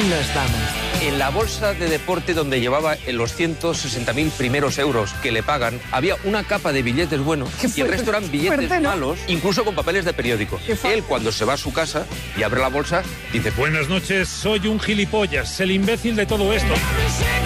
nos vamos. En la bolsa de deporte donde llevaba los 160.000 primeros euros que le pagan, había una capa de billetes buenos y el resto eran billetes malos, incluso con papeles de periódico. Él, cuando se va a su casa y abre la bolsa, dice: buenas noches, soy un gilipollas, el imbécil de todo esto.